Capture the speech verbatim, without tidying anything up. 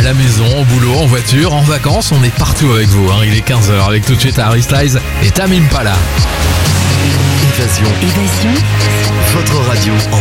la maison, au boulot, en voiture, en vacances, on est partout avec vous. Hein. Il est quinze heures avec tout de suite Harry Styles et Tame Impala. Évasion. Évasion. Votre radio.